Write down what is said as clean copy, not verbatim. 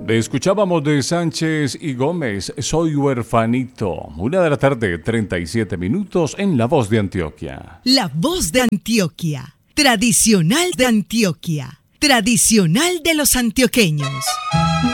Escuchábamos de Sánchez y Gómez, Soy huerfanito. 1:37 p.m. en La Voz de Antioquia. La Voz de Antioquia. Tradicional de Antioquia. Tradicional de los antioqueños.